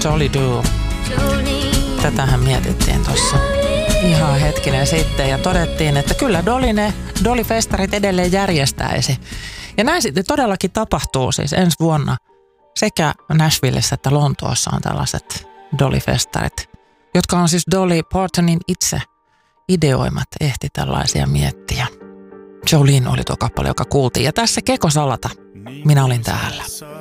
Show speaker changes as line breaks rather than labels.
Jolly Do. Tätähän mietittiin tuossa ihan hetkinen sitten ja todettiin, että kyllä Dolly-festarit edelleen järjestäisi. Ja näin sitten todellakin tapahtuu siis ensi vuonna. Sekä Nashvillessä että Lontoossa on tällaiset Dolly-festarit, jotka on siis Dolly Partonin itse ideoimat, ehti tällaisia miettiä. Jolene oli tuo kappale, joka kuultiin. Ja tässä Keko Salata. Minä olin täällä.